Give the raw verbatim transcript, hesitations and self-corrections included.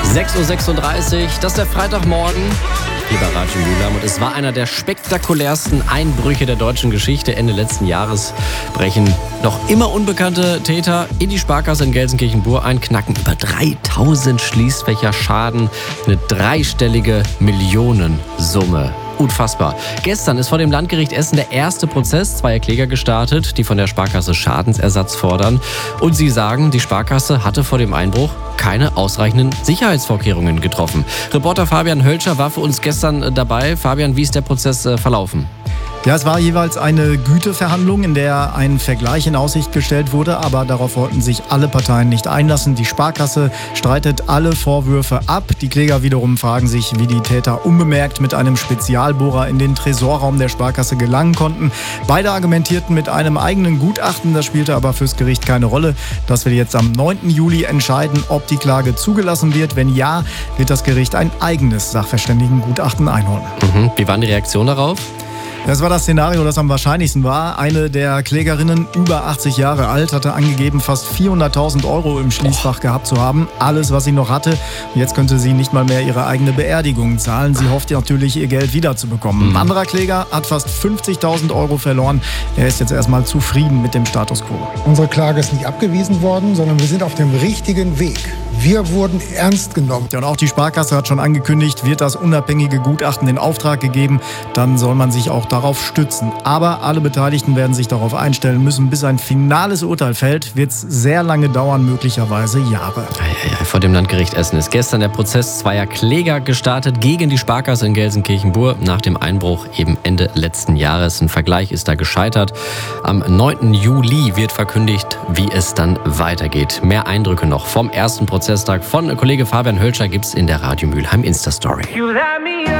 sechs Uhr sechsunddreißig, das ist der Freitagmorgen. Hier bei Radio Mühlheim. Und es war einer der spektakulärsten Einbrüche der deutschen Geschichte. Ende letzten Jahres brechen noch immer unbekannte Täter in die Sparkasse in Gelsenkirchen-Bur ein, knacken über dreitausend Schließfächer, Schaden eine dreistellige Millionensumme. Unfassbar. Gestern ist vor dem Landgericht Essen der erste Prozess zweier Kläger gestartet, die von der Sparkasse Schadensersatz fordern. Und sie sagen, die Sparkasse hatte vor dem Einbruch keine ausreichenden Sicherheitsvorkehrungen getroffen. Reporter Fabian Hölscher war für uns gestern dabei. Fabian, wie ist der Prozess verlaufen? Ja, es war jeweils eine Güteverhandlung, in der ein Vergleich in Aussicht gestellt wurde, aber darauf wollten sich alle Parteien nicht einlassen. Die Sparkasse streitet alle Vorwürfe ab. Die Kläger wiederum fragen sich, wie die Täter unbemerkt mit einem Spezialbohrer in den Tresorraum der Sparkasse gelangen konnten. Beide argumentierten mit einem eigenen Gutachten, das spielte aber fürs Gericht keine Rolle. Das will jetzt am neunten Juli entscheiden, ob die Klage zugelassen wird. Wenn ja, wird das Gericht ein eigenes Sachverständigengutachten einholen. Mhm. Wie waren die Reaktionen darauf? Das war das Szenario, das am wahrscheinlichsten war. Eine der Klägerinnen, über achtzig Jahre alt, hatte angegeben, fast vierhunderttausend Euro im Schließfach gehabt zu haben. Alles, was sie noch hatte. Und jetzt könnte sie nicht mal mehr ihre eigene Beerdigung zahlen. Sie hofft natürlich, ihr Geld wiederzubekommen. Ein anderer Kläger hat fast fünfzigtausend Euro verloren. Er ist jetzt erstmal zufrieden mit dem Status quo. Unsere Klage ist nicht abgewiesen worden, sondern wir sind auf dem richtigen Weg. Wir wurden ernst genommen. Ja, und auch die Sparkasse hat schon angekündigt, wird das unabhängige Gutachten in Auftrag gegeben. Dann soll man sich auch darauf stützen. Aber alle Beteiligten werden sich darauf einstellen müssen. Bis ein finales Urteil fällt, wird es sehr lange dauern, möglicherweise Jahre. Ja, ja, vor dem Landgericht Essen ist gestern der Prozess zweier Kläger gestartet gegen die Sparkasse in Gelsenkirchen-Bur nach dem Einbruch eben Ende letzten Jahres. Ein Vergleich ist da gescheitert. Am neunten Juli wird verkündigt, wie es dann weitergeht. Mehr Eindrücke noch vom ersten Prozesstag von Kollege Fabian Hölscher gibt's in der Radio Mühlheim Insta-Story.